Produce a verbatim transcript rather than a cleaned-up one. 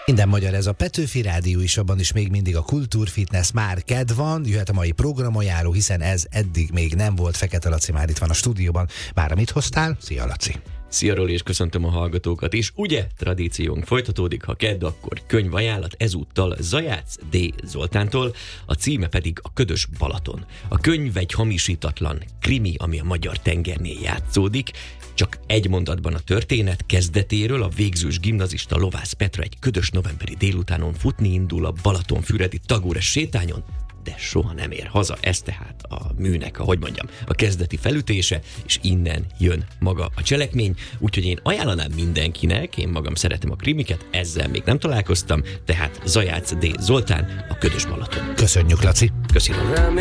Minden magyar, ez a Petőfi Rádió is, abban is még mindig a kultúrfitness, már kedv van, jöhet a mai programajánló, hiszen ez eddig még nem volt. Fekete Laci már itt van a stúdióban. Már mit hoztál? Szia, Laci! Szia, Roli, és köszöntöm a hallgatókat is. Ugye, tradíciónk folytatódik, ha kedd, akkor könyvajánlat, ezúttal Zajács D. Zoltántól, a címe pedig A ködös Balaton. A könyv egy hamisítatlan krimi, ami a magyar tengernél játszódik. Csak egy mondatban a történet kezdetéről: a végzős gimnazista Lovász Petra egy ködös novemberi délutánon futni indul a Balatonfüredi Tagóres sétányon, de soha nem ér haza. Ez tehát a műnek, ahogy mondjam, a kezdeti felütése, és innen jön maga a cselekmény. Úgyhogy én ajánlanám mindenkinek, én magam szeretem a krimiket, ezzel még nem találkoztam, tehát Zajács D. Zoltán, A ködös Balaton. Köszönjük, Laci! Köszönöm.